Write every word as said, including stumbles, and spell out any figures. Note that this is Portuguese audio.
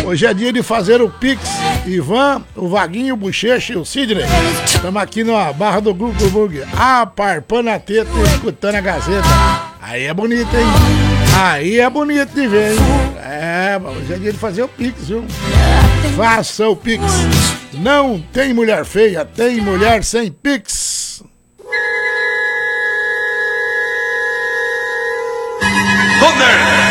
Hoje é dia de fazer o Pix. Ivan, o Vaguinho, o Bochecha e o Sidney. Estamos aqui na barra do Google Bug. Aparpando a teta e escutando a Gazeta. Aí é bonito, hein? Aí é bonito de ver, hein? É, hoje é dia de fazer o Pix, viu? Faça o Pix. Não tem mulher feia, tem mulher sem Pix. Thunder!